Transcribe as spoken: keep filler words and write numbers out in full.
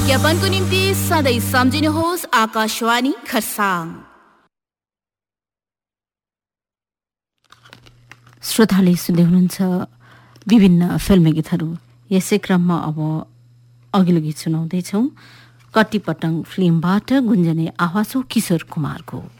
विज्ञापनको निम्ति सधैँ सम्झिनुहोस् आकाशवाणी खरसाङ। श्रोताले सुन्दै हुनुहुन्छ विभिन्न फिल्मी गीतहरू। यसै क्रममा अब अघिल्लो गीत सुनाउँदैछौँ। कट्टीपटङ फिल्मबाट गुन्जने आवाज हो किशोर कुमारको।